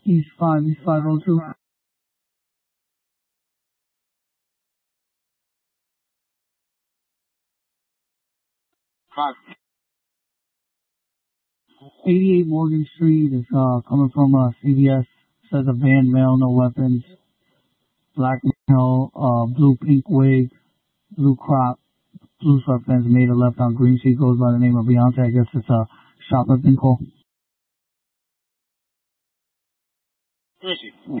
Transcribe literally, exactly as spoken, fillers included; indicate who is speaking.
Speaker 1: East five, East five oh two.
Speaker 2: Five.
Speaker 1: eighty-eight Morgan Street is uh, coming from uh, C V S. Says a van male, no weapons. Black male, uh, blue pink wig, blue crop, blue sweatpants, made a left on Green Street, goes by the name of Beyonce. I guess it's a shoplifting call.
Speaker 2: Where is she?